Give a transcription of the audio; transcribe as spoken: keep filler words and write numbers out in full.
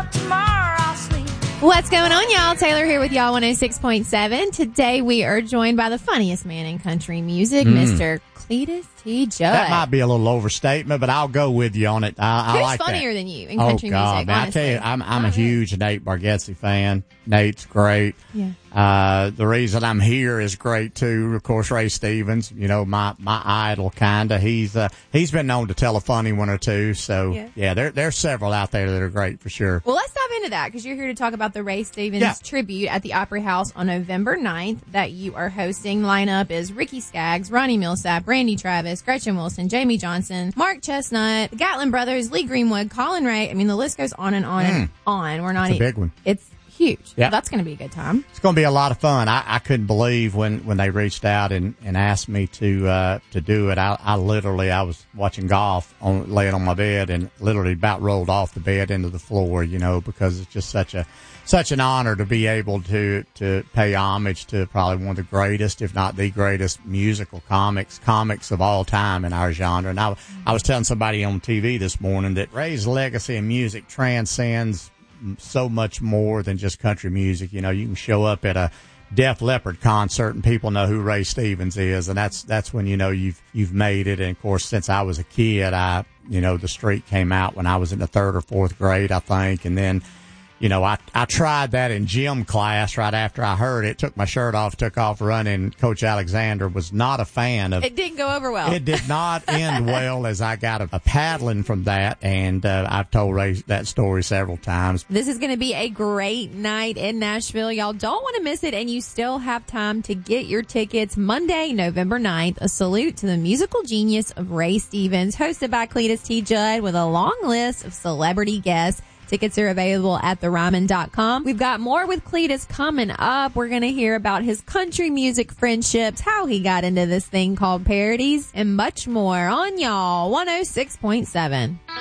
tomorrow I'll sleep. What's going on, y'all? Taylor here with y'all one oh six point seven. Today we are joined by the funniest man in country music, mm. Mister Cletus T. Judd. That might be a little overstatement, but I'll go with you on it. I, I Who's like funnier that. than you in country oh, God, music? Man, honestly? I tell you, I'm, I'm Not a really. huge Nate Bargatze fan. Nate's great. Yeah. Uh, the reason I'm here is great too. Of course, Ray Stevens, you know, my, my idol kinda. He's, uh, he's been known to tell a funny one or two. So yeah, yeah there, there's several out there that are great for sure. Well, let's dive into that because you're here to talk about the Ray Stevens yeah. tribute at the Opry House on November ninth that you are hosting. Lineup is Ricky Skaggs, Ronnie Millsap, Randy Travis, Gretchen Wilson, Jamie Johnson, Mark Chestnut, the Gatlin Brothers, Lee Greenwood, Colin Ray. I mean, the list goes on and on mm. and on. We're not It's a even, big one. It's huge. Yeah. Well, that's going to be a good time. It's going to be a lot of fun. I, I couldn't believe when, when they reached out and, and asked me to, uh, to do it. I, I literally, I was watching golf on, laying on my bed and literally about rolled off the bed into the floor, you know, because it's just such a, such an honor to be able to, to pay homage to probably one of the greatest, if not the greatest musical comics, comics of all time in our genre. And I, I was telling somebody on T V this morning that Ray's legacy in music transcends so much more than just country music. You know, you can show up at a Def Leppard concert and people know who Ray Stevens is, and that's that's when you know you've you've made it. And of course, since I was a kid, I you know the streak came out when I was in the third or fourth grade, I think, and then. You know, I, I tried that in gym class right after I heard it, took my shirt off, took off running. Coach Alexander was not a fan of it. Didn't go over well. It did not end well as I got a, a paddling from that. And, uh, I've told Ray that story several times. This is going to be a great night in Nashville. Y'all don't want to miss it. And you still have time to get your tickets Monday, November ninth. A salute to the musical genius of Ray Stevens, hosted by Cletus T. Judd with a long list of celebrity guests. Tickets are available at the ryman dot com. We've got more with Cletus coming up. We're going to hear about his country music friendships, how he got into this thing called parodies, and much more on y'all one oh six point seven.